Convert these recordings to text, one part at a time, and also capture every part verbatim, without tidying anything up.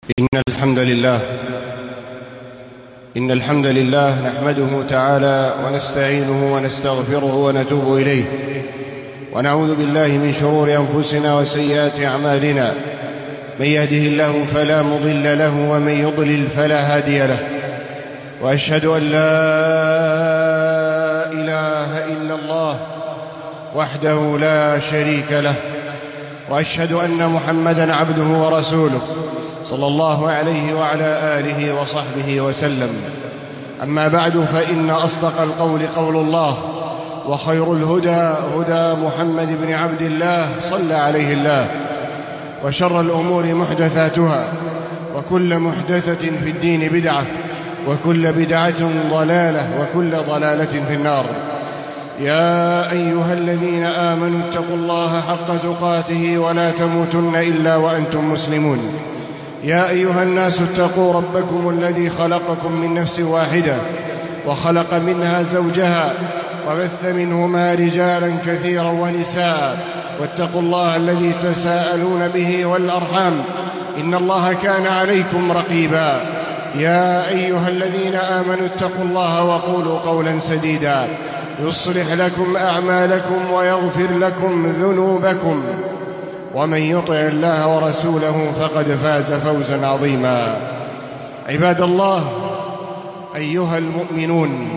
إن الحمد لله إن الحمد لله نحمده تعالى ونستعينه ونستغفره ونتوب إليه، ونعوذ بالله من شرور أنفسنا وسيئات أعمالنا. من يهده الله فلا مضل له ومن يضلل فلا هادي له، وأشهد أن لا إله إلا الله وحده لا شريك له، وأشهد أن محمدًا عبده ورسوله صلى الله عليه وعلى آله وصحبه وسلم. أما بعد، فإن أصدق القول قول الله، وخير الهدى هدى محمد بن عبد الله صلى عليه الله، وشر الأمور محدثاتها، وكل محدثة في الدين بدعة، وكل بدعة ضلالة، وكل ضلالة في النار. يا أيها الذين آمنوا اتقوا الله حق تقاته ولا تموتن إلا وأنتم مسلمون. يا أيها الناس اتقوا ربكم الذي خلقكم من نفس واحدة، وخلق منها زوجها، وبث منهما رجالا كثيرا ونساء، واتقوا الله الذي تساءلون به والأرحام، إن الله كان عليكم رقيبا. يا أيها الذين آمنوا اتقوا الله وقولوا قولا سديدا يصلح لكم أعمالكم ويغفر لكم ذنوبكم، ومن يطع الله ورسوله فقد فاز فوزا عظيما. عباد الله، أيها المؤمنون،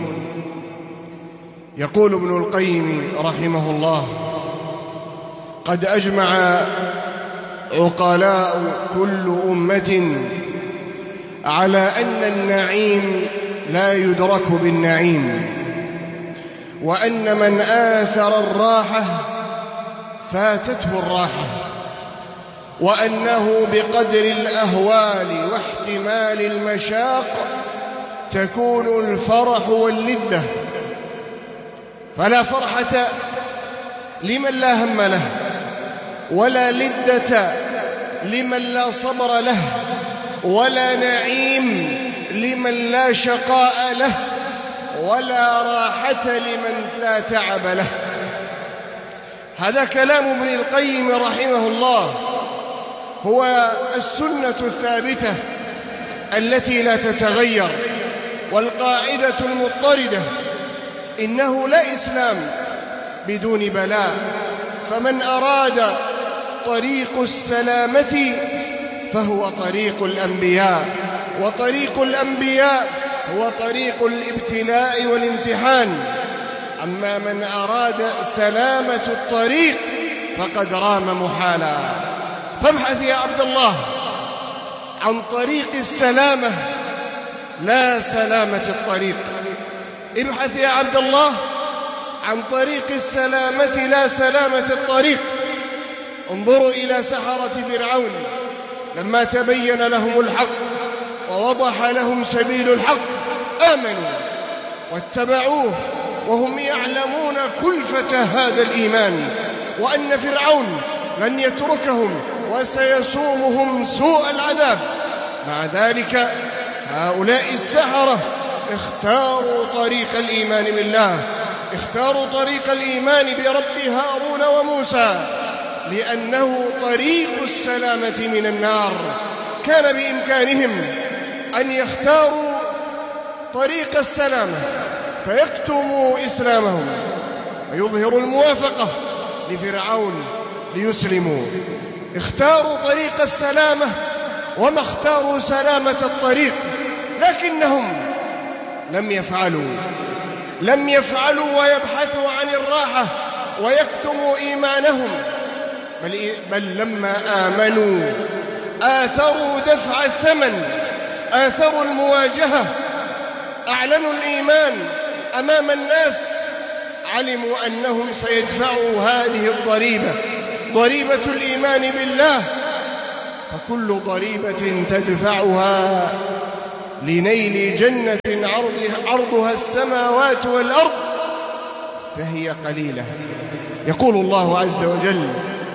يقول ابن القيم رحمه الله: قد أجمع عقلاء كل أمة على أن النعيم لا يدرك بالنعيم، وأن من آثر الراحة فاتته الراحة، وأنه بقدر الأهوال واحتمال المشاق تكون الفرح واللذة، فلا فرحة لمن لا هم له، ولا لذة لمن لا صبر له، ولا نعيم لمن لا شقاء له، ولا راحة لمن لا تعب له. هذا كلام ابن القيم رحمه الله، هو السنة الثابتة التي لا تتغير، والقاعدة المضطردة: إنه لا إسلام بدون بلاء، فمن أراد طريق السلامة فهو طريق الأنبياء، وطريق الأنبياء هو طريق الابتلاء والامتحان. أما من أراد سلامة الطريق فقد رام محالا. فابحث يا عبد الله عن طريق السلامة لا سلامة الطريق. ابحث يا عبد الله عن طريق السلامة لا سلامة الطريق. انظروا إلى سحرة فرعون لما تبين لهم الحق ووضح لهم سبيل الحق، آمنوا واتبعوه وهم يعلمون كلفة هذا الإيمان، وأن فرعون لن يتركهم وسيسومهم سوء العذاب. مع ذلك هؤلاء السحرة اختاروا طريق الإيمان بالله، اختاروا طريق الإيمان برب هارون وموسى، لأنه طريق السلامة من النار. كان بإمكانهم أن يختاروا طريق السلامة فيكتموا إسلامهم ويظهروا الموافقة لفرعون ليسلموا. اختاروا طريق السلامة وما اختاروا سلامة الطريق، لكنهم لم يفعلوا لم يفعلوا ويبحثوا عن الراحة ويكتموا إيمانهم، بل, بل لما آمنوا آثروا دفع الثمن، آثروا المواجهة، أعلنوا الإيمان أمام الناس، علموا أنهم سيدفعوا هذه الضريبة، ضريبة الإيمان بالله. فكل ضريبة تدفعها لنيل جنة عرضها السماوات والأرض فهي قليلة. يقول الله عز وجل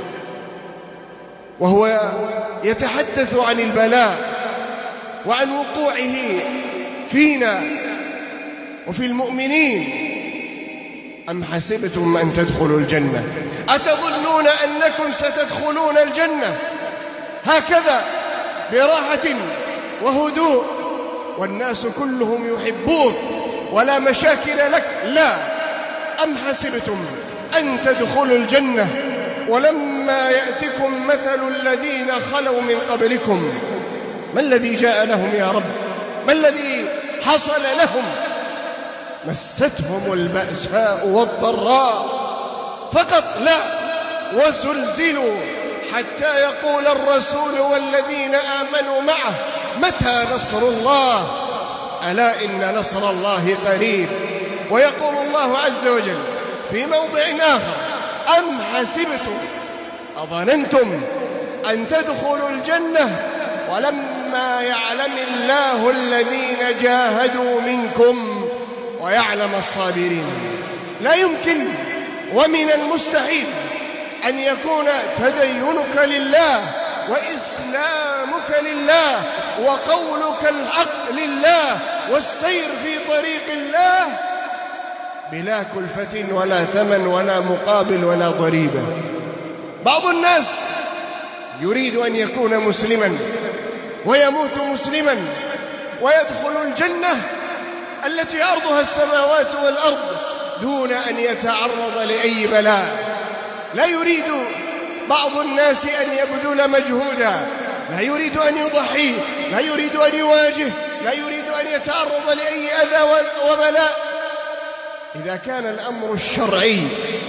وهو يتحدث عن البلاء وعن وقوعه فينا وفي المؤمنين: أم حسبتم أن تدخلوا الجنة أتظنون أنكم ستدخلون الجنة هكذا براحة وهدوء والناس كلهم يحبوك ولا مشاكل لك. لا، أم حسبتم أن تدخلوا الجنة ولما يأتكم مثل الذين خلوا من قبلكم. ما الذي جاء لهم يا رب؟ ما الذي حصل لهم؟ مستهم البأساء والضراء فقط، لا، وزلزلوا حتى يقول الرسول والذين آمنوا معه متى نصر الله؟ ألا إن نصر الله قريب. ويقول الله عز وجل في موضع آخر أم حسبتم أظننتم أن تدخلوا الجنة ولما يعلم الله الذين جاهدوا منكم ويعلم الصابرين. لا يمكن ومن المستحيل أن يكون تدينك لله وإسلامك لله وقولك الحق لله والسير في طريق الله بلا كلفة ولا ثمن ولا مقابل ولا ضريبة. بعض الناس يريد أن يكون مسلما ويموت مسلما ويدخل الجنة التي عرضها السماوات والأرض دون أن يتعرض لأي بلاء. لا يريد بعض الناس أن يبذل مجهودا، لا يريد أن يضحي، لا يريد أن يواجه، لا يريد أن يتعرض لأي أذى وبلاء. إذا كان الأمر الشرعي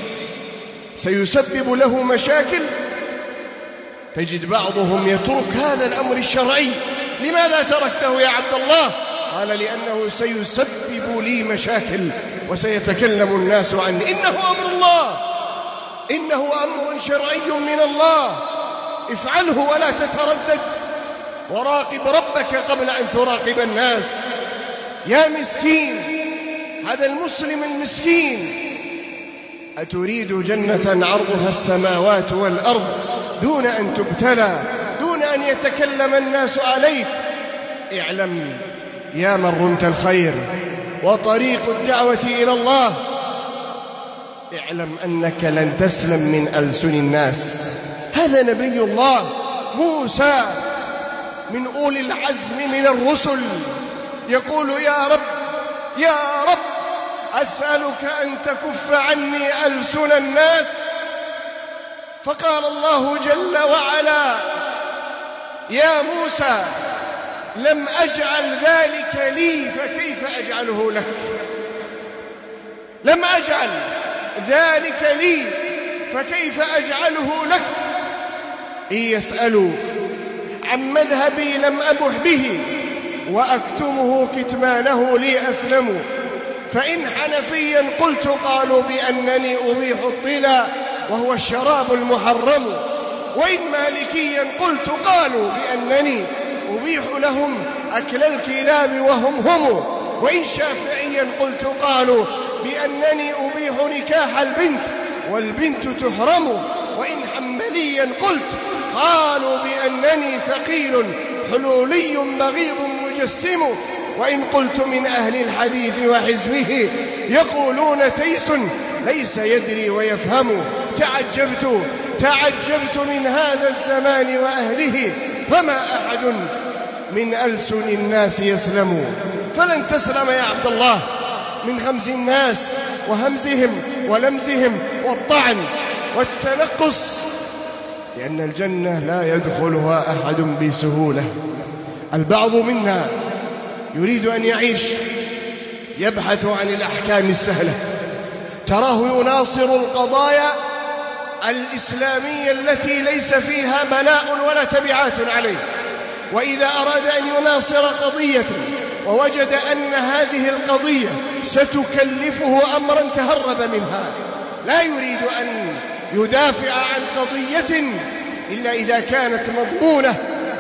سيسبب له مشاكل تجد بعضهم يترك هذا الأمر الشرعي. لماذا تركته يا عبد الله؟ قال لأنه سيسبب لي مشاكل وسيتكلم الناس عني. إنه أمر الله، إنه أمر شرعي من الله، افعله ولا تتردد، وراقب ربك قبل أن تراقب الناس. يا مسكين، هذا المسلم المسكين، أتريد جنة عرضها السماوات والأرض دون أن تبتلى، دون أن يتكلم الناس عليك؟ اعلم يا من رمت الخير وطريق الدعوة إلى الله، اعلم أنك لن تسلم من ألسن الناس. هذا نبي الله موسى من أولي العزم من الرسل يقول يا رب يا رب أسألك أن تكف عني ألسن الناس. فقال الله جل وعلا يا موسى لم أجعل ذلك لي فكيف أجعله لك؟ لم أجعل ذلك لي فكيف أجعله لك؟ إن يسألوا عن مذهبي لم أبح به وأكتمه كتمانه لي أسلم. فإن حنفيا قلت قالوا بأنني أبيح الطلا وهو الشراب المحرم، وإن مالكيا قلت قالوا بأنني أبيح لهم أكل الكلاب وهم هم، وإن شافعيا قلت قالوا بأنني أبيح نكاح البنت والبنت تحرم، وإن حنبليا قلت قالوا بأنني ثقيل حلولي بغيض مجسم، وإن قلت من أهل الحديث وحزبه يقولون تيس ليس يدري ويفهم. تعجبت تعجبت من هذا الزمان وأهله فما أحد من ألسن الناس يسلم. فلن تسلم يا عبد الله من غمز الناس وهمزهم ولمزهم والطعن والتنقص، لأن الجنة لا يدخلها أحد بسهولة. البعض منا يريد أن يعيش يبحث عن الأحكام السهلة، تراه يناصر القضايا الإسلامية التي ليس فيها بلاء ولا تبعات عليه، وإذا أراد أن يناصر قضية ووجد أن هذه القضية ستكلفه أمرا تهرب منها. لا يريد أن يدافع عن قضية إلا إذا كانت مضمونة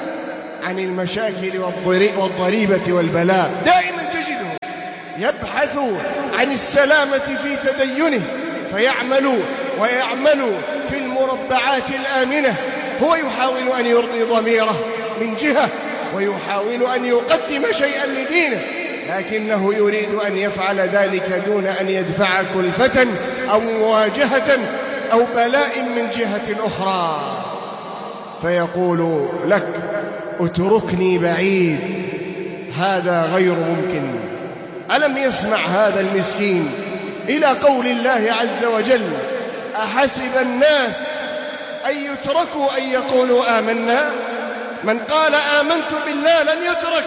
عن المشاكل والضريبة والبلاء. دائما تجده يبحث عن السلامة في تدينه فيعمل ويعمل في المربعات الآمنة. هو يحاول أن يرضي ضميره من جهة ويحاول أن يقدم شيئا لدينه، لكنه يريد أن يفعل ذلك دون أن يدفع كلفة أو مواجهة أو بلاء من جهة أخرى. فيقول لك اتركني بعيد، هذا غير ممكن. ألم يسمع هذا المسكين إلى قول الله عز وجل: أحسب الناس أن يتركوا أن يقولوا آمنا؟ من قال آمنت بالله لن يترك،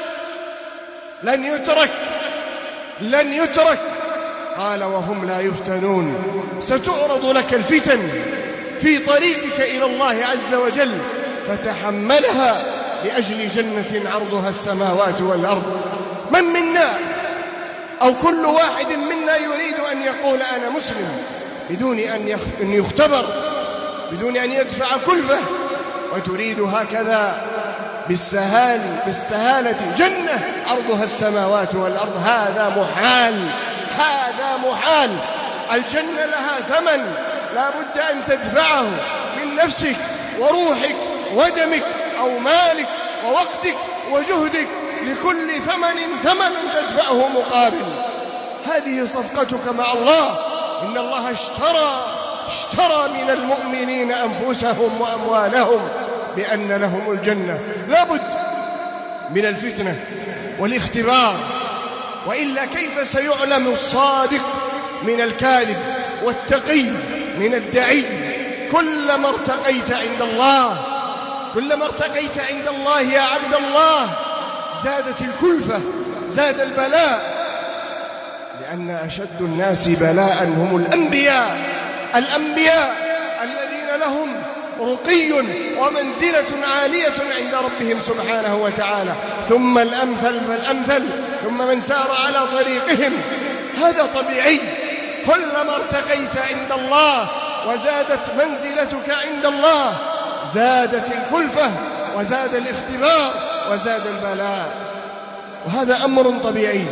لن يترك، لن يترك. قال: وهم لا يفتنون. ستعرض لك الفتن في طريقك إلى الله عز وجل، فتحملها لأجل جنة عرضها السماوات والأرض. من منا أو كل واحد منا يريد أن يقول أنا مسلم بدون أن يختبر، بدون أن يدفع كلفة، وتريد هكذا بالسهال بالسهالة جنة عرضها السماوات والأرض؟ هذا محال، هذا محال. الجنة لها ثمن لا بد أن تدفعه من نفسك وروحك ودمك أو مالك ووقتك وجهدك، لكل ثمن ثمن تدفعه مقابل. هذه صفقتك مع الله. إن الله اشترى اشترى من المؤمنين أنفسهم وأموالهم بأن لهم الجنة. لا بد من الفتنة والاختبار، وإلا كيف سيعلم الصادق من الكاذب والتقي من الدعي؟ كلما ارتقيت عند الله، كلما ارتقيت عند الله يا عبد الله، زادت الكلفة، زاد البلاء. لأن أشد الناس بلاء هم الأنبياء، الأنبياء الذين لهم رقي ومنزلة عالية عند ربهم سبحانه وتعالى، ثم الأمثل فالأمثل، ثم من سار على طريقهم. هذا طبيعي. كلما ارتقيت عند الله وزادت منزلتك عند الله، زادت الكلفة وزاد الاختبار وزاد البلاء، وهذا أمر طبيعي.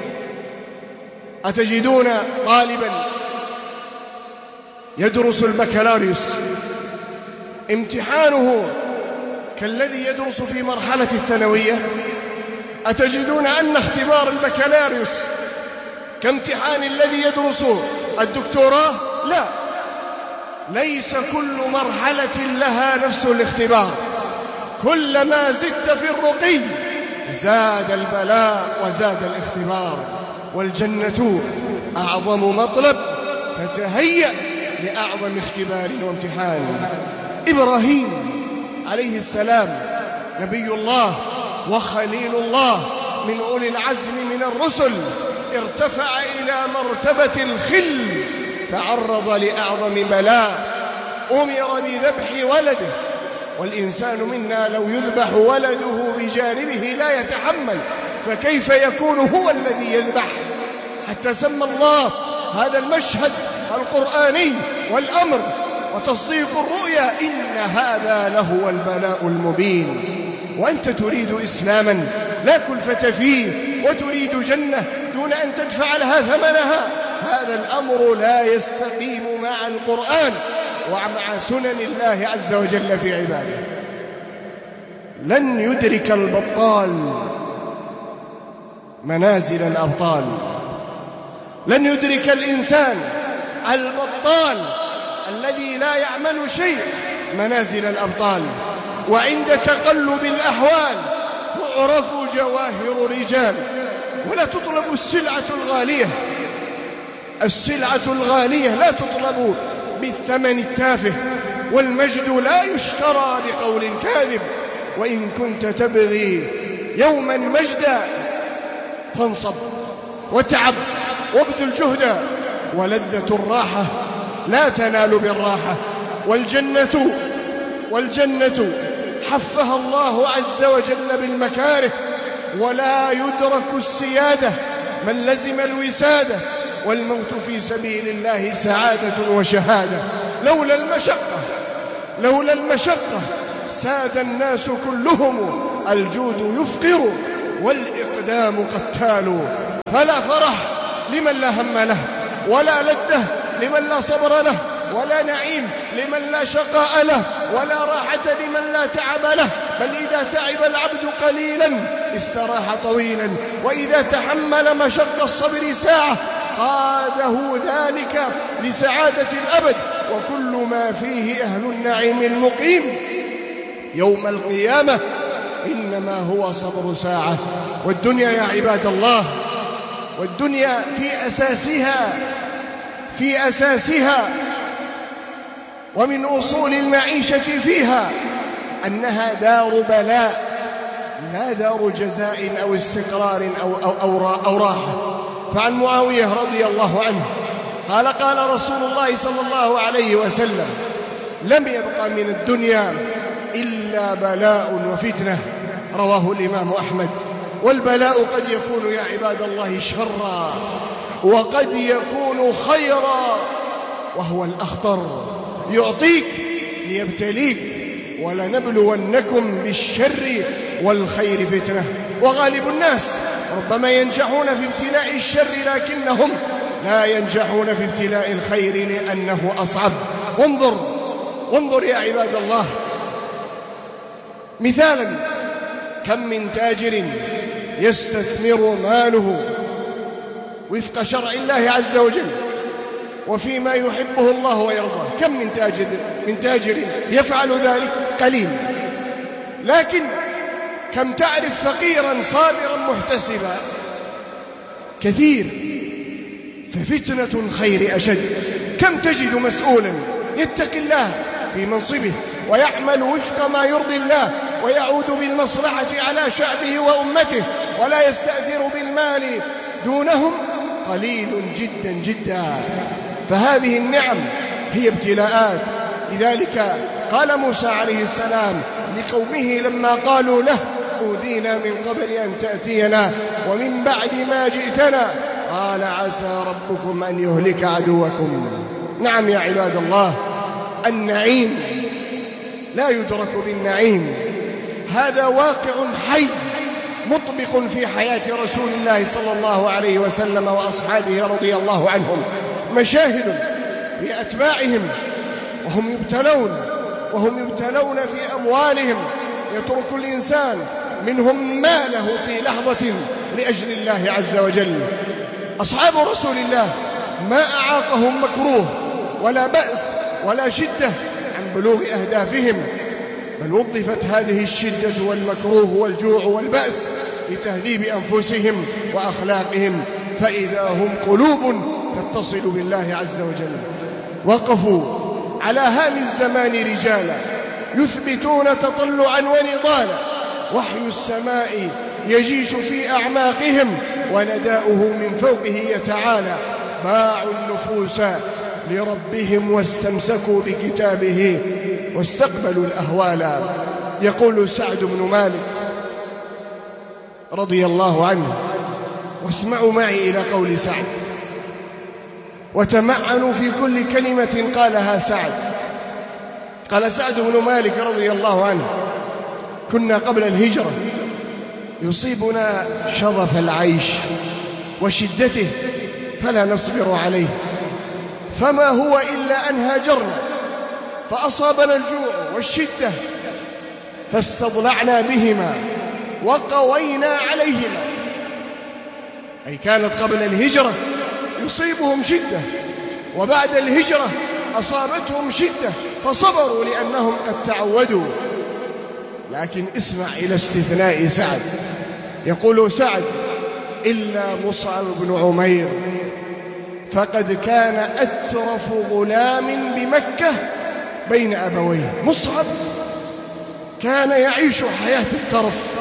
أتجدون طالبا يدرس البكالوريوس امتحانه كالذي يدرس في مرحلة الثانوية؟ أتجدون أن اختبار البكالوريوس كامتحان الذي يدرس الدكتوراه؟ لا، ليس كل مرحلة لها نفس الاختبار. كلما زدت في الرقي زاد البلاء وزاد الاختبار. والجنة أعظم مطلب، فتهيأ لأعظم اختبار وامتحان. إبراهيم عليه السلام نبي الله وخليل الله من أولي العزم من الرسل، ارتفع إلى مرتبة الخل، تعرض لأعظم بلاء، أمر بذبح ولده. والإنسان منا لو يذبح ولده بجانبه لا يتحمل، فكيف يكون هو الذي يذبح؟ حتى سمى الله هذا المشهد القرآني والأمر وتصديق الرؤيا: إن هذا لهو البلاء المبين. وأنت تريد إسلاما لا كلفة فيه، وتريد جنة دون أن تدفع لها ثمنها. هذا الأمر لا يستقيم مع القرآن ومع سنن الله عز وجل في عباده. لن يدرك البطال منازل الأبطال، لن يدرك الإنسان البطال الذي لا يعمل شيء منازل الأبطال. وعند تقلب الأحوال تعرف جواهر رجال، ولا تطلب السلعة الغالية. السلعة الغالية لا تطلب بالثمن التافه، والمجد لا يشترى بقول كاذب. وإن كنت تبغي يوما مجدا فانصب وتعب وابذل جهدا، ولذة الراحة لا تنال بالراحة. والجنة والجنة حفها الله عز وجل بالمكاره، ولا يدرك السيادة من لزم الوسادة. والموت في سبيل الله سعادة وشهادة. لولا المشقة لولا المشقة ساد الناس كلهم. الجود يفقر والإقدام قتال. فلا فرح لمن لا هم له، ولا لذة لمن لا صبر له، ولا نعيم لمن لا شقاء له، ولا راحة لمن لا تعب له. بل إذا تعب العبد قليلا استراح طويلا، وإذا تحمل مشق الصبر ساعة قاده ذلك لسعادة الأبد. وكل ما فيه أهل النعيم المقيم يوم القيامة إنما هو صبر ساعة. والدنيا يا عباد الله، والدنيا في أساسها في أساسها ومن أصول المعيشة فيها أنها دار بلاء، لا دار جزاء أو استقرار أو, أو, أو, أو راحة. فعن معاوية رضي الله عنه قال قال رسول الله صلى الله عليه وسلم: لم يبق من الدنيا إلا بلاء وفتنة. رواه الإمام أحمد. والبلاء قد يكون يا عباد الله شرا، وقد يكون خيرا، وهو الأخطر، يعطيك ليبتليك. ولنبلونكم بالشر والخير فتنة. وغالب الناس ربما ينجحون في ابتلاء الشر، لكنهم لا ينجحون في ابتلاء الخير لأنه أصعب. وانظر وانظر يا عباد الله مثالا: كم من تاجر يستثمر ماله وفق شرع الله عز وجل وفيما يحبه الله ويرضاه. كم من تاجر من تاجر يفعل ذلك؟ قليل. لكن كم تعرف فقيرا صابرا محتسبا؟ كثير. ففتنة الخير أشد. كم تجد مسؤولا يتقي الله في منصبه ويعمل وفق ما يرضي الله ويعود بالمصلحة على شعبه وأمته ولا يستأثر بالمال دونهم؟ قليل جدا جدا. فهذه النعم هي ابتلاءات. لذلك قال موسى عليه السلام لقومه لما قالوا له: أوذينا من قبل أن تأتينا ومن بعد ما جئتنا، قال: عسى ربكم أن يهلك عدوكم. نعم يا عباد الله، النعيم لا يدرك بالنعيم، هذا واقع حي مطبق في حياة رسول الله صلى الله عليه وسلم وأصحابه رضي الله عنهم. مشاهد في أتباعهم وهم يبتلون وهم يبتلون في أموالهم، يترك الإنسان منهم ماله في لحظة لأجل الله عز وجل. أصحاب رسول الله ما أعاقهم مكروه ولا بأس ولا شدة عن بلوغ أهدافهم، بل وظفت هذه الشدة والمكروه والجوع والبأس لتهذيب أنفسهم وأخلاقهم، فإذا هم قلوب تتصل بالله عز وجل. وقفوا على هام الزمان رجالا يثبتون تطلعا ونضالا، وحي السماء يجيش في أعماقهم ونداؤه من فوقه يتعالى. باعوا النفوس لربهم واستمسكوا بكتابه واستقبلوا الأهوالا. يقول سعد بن مالك رضي الله عنه، واسمعوا معي إلى قول سعد وتمعنوا في كل كلمة قالها سعد. قال سعد بن مالك رضي الله عنه: كنا قبل الهجرة يصيبنا شظف العيش وشدته فلا نصبر عليه، فما هو إلا أن هاجرنا فأصابنا الجوع والشدة فاستضلعنا بهما وقوينا عليهما. أي كانت قبل الهجرة يصيبهم شدة، وبعد الهجرة أصابتهم شدة فصبروا لأنهم قد تعودوا. لكن اسمع إلى استثناء سعد. يقول سعد: إلا مصعب بن عمير فقد كان أترف غلام بمكة بين أبويه. مصعب كان يعيش حياة الترف،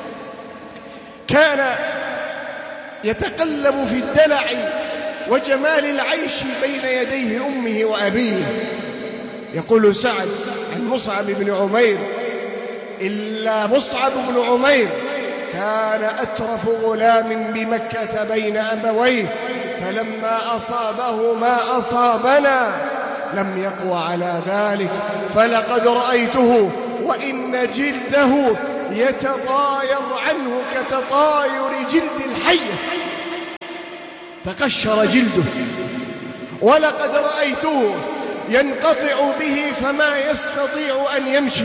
كان يتقلب في الدلع وجمال العيش بين يديه أمه وأبيه. يقول سعد عن مصعب بن عمير: إلا مصعب بن عمير كان أترف غلام بمكة بين أبويه، فلما أصابه ما أصابنا لم يقوى على ذلك، فلقد رأيته وإن جلده يتطاير عنه كتطاير جلد الحية، تقشر جلده، ولقد رأيته ينقطع به فما يستطيع أن يمشي،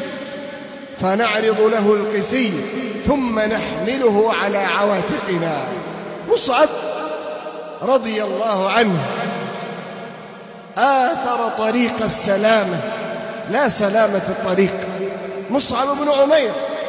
فنعرض له القسي ثم نحمله على عواتقنا. مصعب رضي الله عنه آثر طريق السلامة لا سلامة الطريق. مصعب بن عمير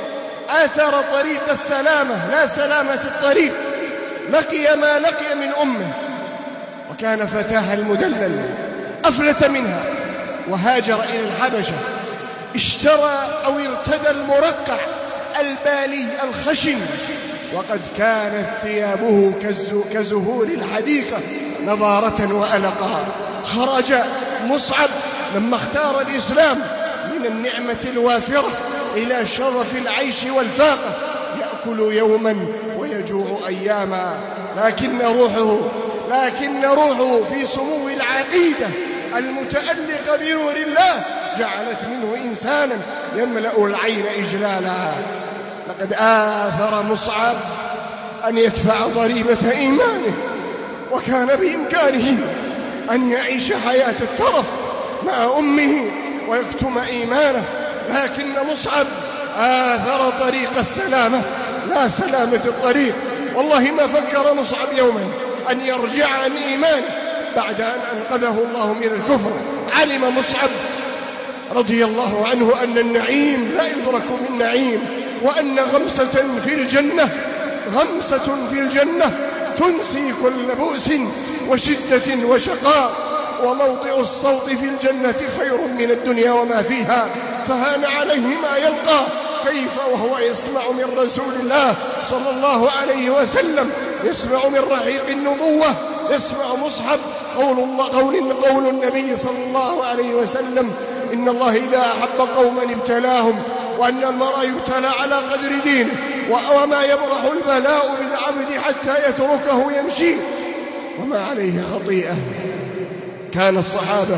آثر طريق السلامة لا سلامة الطريق، لقي ما لقي من أمه، وكان فتاها المدلل، أفلت منها وهاجر إلى الحبشة، اشترى أو ارتدى المرقع البالي الخشن، وقد كانت ثيابه كزهور الحديقة نضارة وألقا. خرج مصعب لما اختار الإسلام من النعمة الوافرة إلى شرف العيش والفاقة، يأكل يوما ويجوع أياما، لكن روحه لكن روحه في سمو العقيدة المتألقة بنور الله جعلت منه إنسانا يملأ العين إجلالا. لقد آثر مصعب أن يدفع ضريبة إيمانه، وكان بإمكانه أن يعيش حياة الترف مع أمه ويكتم إيمانه، لكن مصعب آثر طريق السلامة لا سلامة الطريق. والله ما فكر مصعب يوما أن يرجع عن إيمانه بعد أن أنقذه الله من الكفر. علم مصعب رضي الله عنه أن النعيم لا يدرك من نعيم، وأن غمسة في الجنة غمسة في الجنة تنسي كل بؤس وشدة وشقاء، وموضع الصوت في الجنة خير من الدنيا وما فيها، فهان عليه ما يلقى، كيف وهو يسمع من رسول الله صلى الله عليه وسلم، يسمع من رحيق النبوة، يسمع مصعب قول الله قول قول النبي صلى الله عليه وسلم: إن الله إذا أحب قوما ابتلاهم، وأن المرء يبتلى على قدر دينه، وما يبرح البلاء بالعبد حتى يتركه يمشي وما عليه خطيئة. كان الصحابة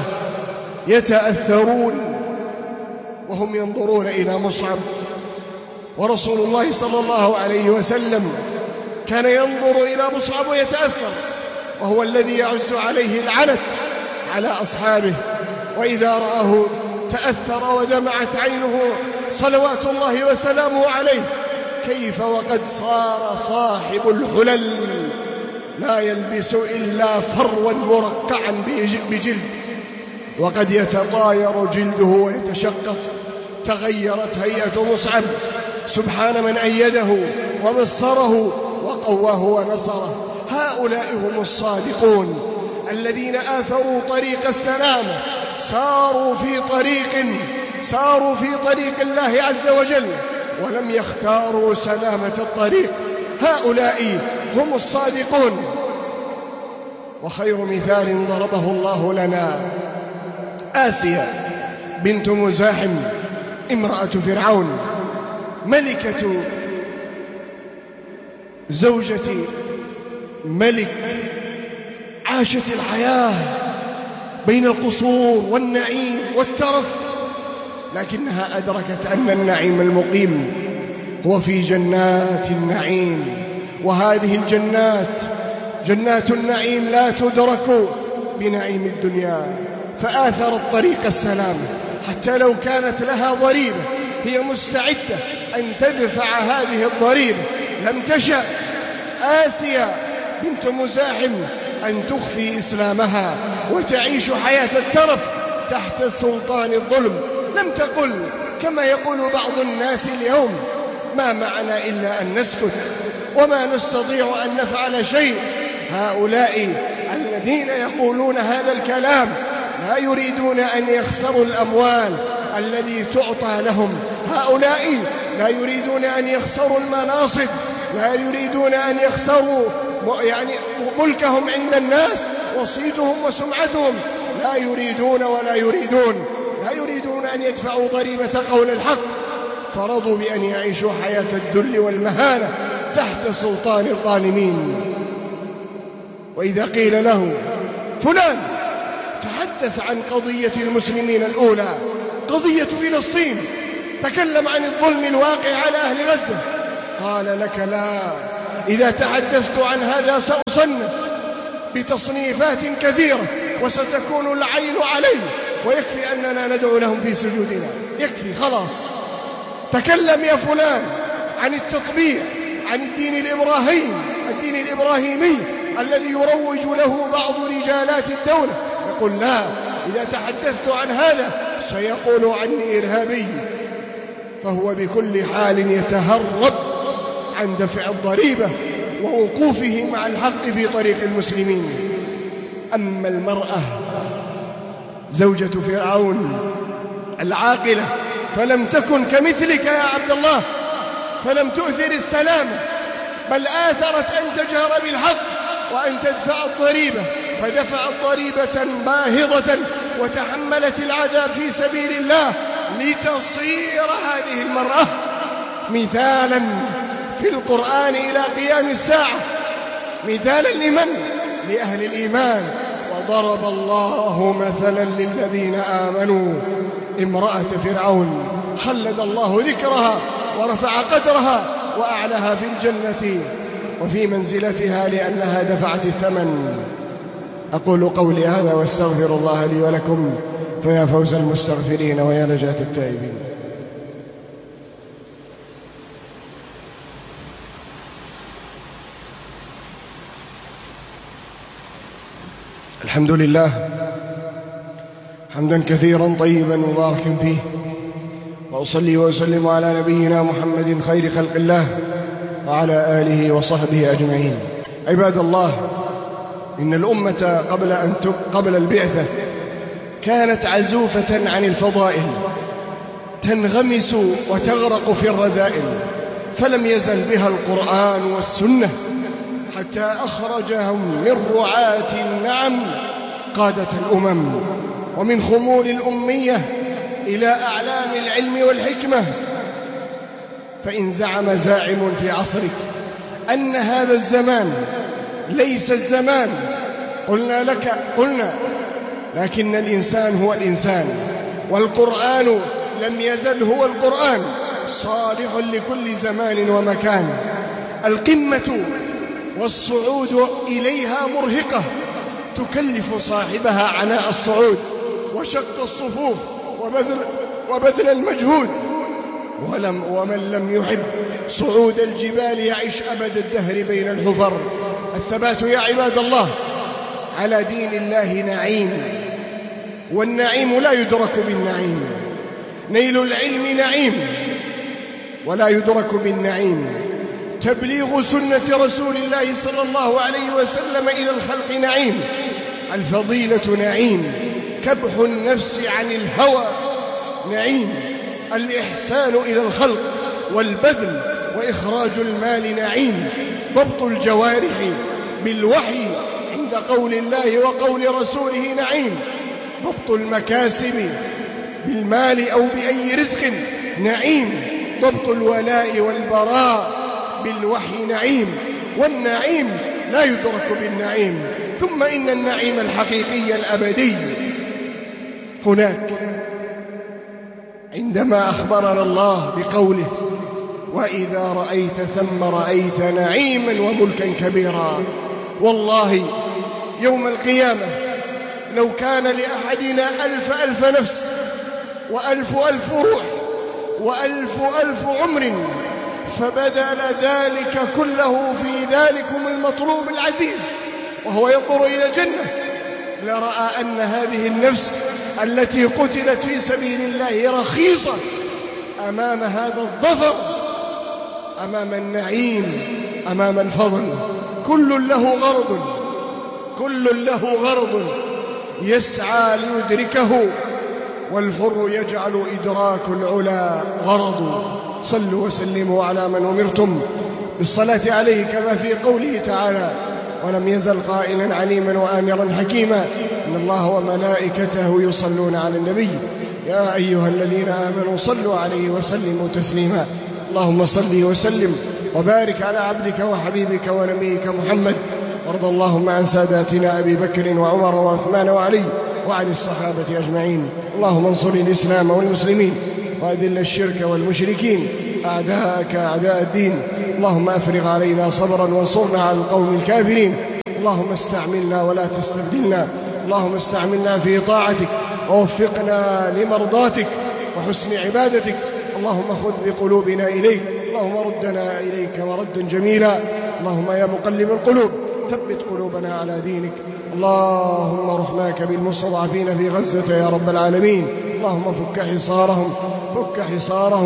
يتأثرون وهم ينظرون إلى مصعب، ورسول الله صلى الله عليه وسلم كان ينظر إلى مصعب ويتأثر، وهو الذي يعز عليه العنت على أصحابه، وإذا رآه تأثر ودمعت عينه صلوات الله وسلامه عليه. كيف وقد صار صاحب الحلل لا يلبس إلا فروا مرقعا بجلد، وقد يتطاير جلده ويتشقق. تغيرت هيئة مصعب، سبحان من أيده وبصره وقواه ونصره. هؤلاء هم الصادقون الذين آثروا طريق السلامة، ساروا في طريق ساروا في طريق الله عز وجل، ولم يختاروا سلامة الطريق. هؤلاء هم الصادقون. وخير مثال ضربه الله لنا آسيا بنت مزاحم امرأة فرعون، ملكة زوجة ملك، عاشت الحياة بين القصور والنعيم والترف، لكنها أدركت أن النعيم المقيم هو في جنات النعيم، وهذه الجنات جنات النعيم لا تدرك بنعيم الدنيا، فآثرت طريق السلام حتى لو كانت لها ضريبة هي مستعدة أن تدفع هذه الضريبة. لم تشأ آسيا بنت مزاحم أن تخفي إسلامها وتعيش حياة الترف تحت سلطان الظلم. لم تقل كما يقول بعض الناس اليوم: ما معنا إلا أن نسكت وما نستطيع أن نفعل شيء. هؤلاء الذين يقولون هذا الكلام لا يريدون أن يخسروا الأموال التي تعطى لهم، هؤلاء لا يريدون أن يخسروا المناصب، لا يريدون أن يخسروا يعني ملكهم عند الناس وصيتهم وسمعتهم، لا يريدون ولا يريدون لا يريدون أن يدفعوا ضريبة قول الحق، فرضوا بأن يعيشوا حياة الذل والمهانة تحت سلطان الظالمين. وإذا قيل له: فلان تحدث عن قضية المسلمين الأولى، قضية فلسطين، تكلم عن الظلم الواقع على أهل غزة، قال لك: لا، إذا تحدثت عن هذا سأصنف بتصنيفات كثيرة وستكون العين علي، ويكفي أننا ندعو لهم في سجودنا، يكفي خلاص. تكلم يا فلان عن التطبيع، عن الدين الإبراهيمي الدين الإبراهيمي الذي يروج له بعض رجالات الدولة، يقول: لا، إذا تحدثت عن هذا سيقول عني إرهابي. فهو بكل حال يتهرب عن دفع الضريبة ووقوفه مع الحق في طريق المسلمين. أما المرأة زوجة فرعون العاقلة فلم تكن كمثلك يا عبد الله، فلم تؤثر السلام، بل آثرت أن تجهر بالحق وأن تدفع الضريبة، فدفعت ضريبة باهظة وتحملت العذاب في سبيل الله لتصير هذه المرأة مثالا في القرآن إلى قيام الساعة، مثالا لمن؟ لأهل الإيمان. وضرب الله مثلا للذين آمنوا امرأة فرعون خلد الله ذكرها ورفع قدرها وأعلها في الجنة وفي منزلتها لأنها دفعت الثمن. أقول قولي هذا واستغفر الله لي ولكم، فيا فوز المستغفرين ويا نجاة التائبين. الحمد لله حمدا كثيرا طيبا مباركا فيه، وأصلي وأسلم على نبينا محمد خير خلق الله وعلى آله وصحبه أجمعين. عباد الله، إن الأمة قبل أن قبل البعثة كانت عزوفة عن الفضائل، تنغمس وتغرق في الرذائل، فلم يزل بها القرآن والسنة حتى أخرجهم من رعاة النعم قادة الأمم، ومن خمول الأمية إلى أعلام العلم والحكمة. فإن زعم زاعم في عصرك أن هذا الزمان ليس الزمان، قلنا لك قلنا لكن الإنسان هو الإنسان، والقرآن لم يزل هو القرآن، صالح لكل زمان ومكان. القمة والصعود إليها مرهقة، تكلف صاحبها عناء الصعود وشق الصفوف وبذل, وبذل المجهود، ولم ومن لم يحب صعود الجبال يعيش أبد الدهر بين الحفر. الثبات يا عباد الله على دين الله نعيم، والنعيم لا يدرك بالنعيم. نيل العلم نعيم ولا يدرك بالنعيم. تبليغ سنة رسول الله صلى الله عليه وسلم إلى الخلق نعيم. الفضيلة نعيم، كبح النفس عن الهوى نعيم. الإحسان إلى الخلق والبذل وإخراج المال نعيم. ضبط الجوارح بالوحي عند قول الله وقول رسوله نعيم. ضبط المكاسب بالمال أو بأي رزق نعيم. ضبط الولاء والبراء بالوحي نعيم، والنعيم لا يدرك بالنعيم. ثم إن النعيم الحقيقي الأبدي هناك عندما أخبرنا الله بقوله: وإذا رأيت ثم رأيت نعيما وملكا كبيرا. والله يوم القيامة لو كان لأحدنا ألف ألف نفس وألف ألف روح وألف ألف عمر فبذل ذلك كله في ذلكم المطلوب العزيز وهو ينظر إلى الجنة، لرأى أن هذه النفس التي قتلت في سبيل الله رخيصة أمام هذا الظفر، أمام النعيم، أمام الفضل. كل له غرض، كل له غرض يسعى ليدركه، والحر يجعل إدراك العلا غرض. صلوا وسلموا على من أمرتم بالصلاة عليه كما في قوله تعالى: ولم يزل قائلا عليما وآمرا حكيما إن الله وملائكته يصلون على النبي يا أيها الذين آمنوا صلوا عليه وسلموا تسليما. اللهم صل وسلم وبارك على عبدك وحبيبك ونبيك محمد، وارض اللهم عن ساداتنا أبي بكر وعمر وعثمان وعلي وعن الصحابة أجمعين. اللهم انصر الإسلام والمسلمين وأذل الشرك والمشركين أعداءك أعداء الدين. اللهم أفرغ علينا صبرا وانصرنا على القوم الكافرين. اللهم استعملنا ولا تستبدلنا. اللهم استعملنا في طاعتك ووفقنا لمرضاتك وحسن عبادتك. اللهم خذ بقلوبنا إليك، اللهم ردنا إليك مردا جميلا. اللهم يا مقلب القلوب ثبت قلوبنا على دينك. اللهم رحماك بالمستضعفين في غزة يا رب العالمين. اللهم فك حصارهم فك حصارهم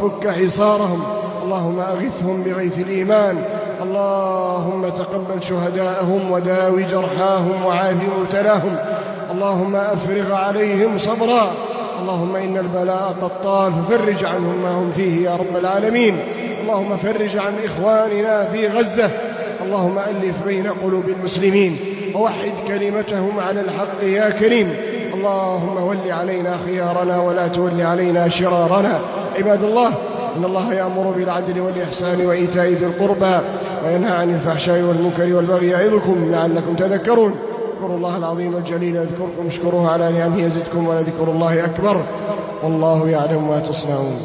فك حصارهم، اللهم أغثهم بغيث الإيمان، اللهم تقبل شهداءهم وداوي جرحاهم وعاف مبتلاهم، اللهم أفرغ عليهم صبرا، اللهم إن البلاء قد طال ففرج عنهم ما هم فيه يا رب العالمين، اللهم فرج عن إخواننا في غزة، اللهم ألف بين قلوب المسلمين ووحد كلمتهم على الحق يا كريم، اللهم ول علينا خيارنا ولا تول علينا شرارنا. عباد الله، إن الله يأمر بالعدل والإحسان وإيتاء ذي القربى وينهى عن الفحشاء والمنكر والبغي يعظكم لعلكم تذكرون. اذكروا الله العظيم الجليل يذكركم، اشكروه على نعمه يزدكم، ولذكر الله أكبر، والله يعلم ما تصنعون.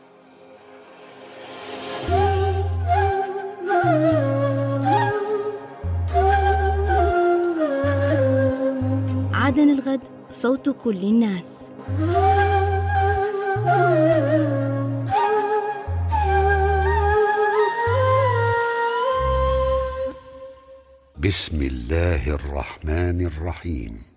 عدن الغد، صوت كل الناس. بسم الله الرحمن الرحيم.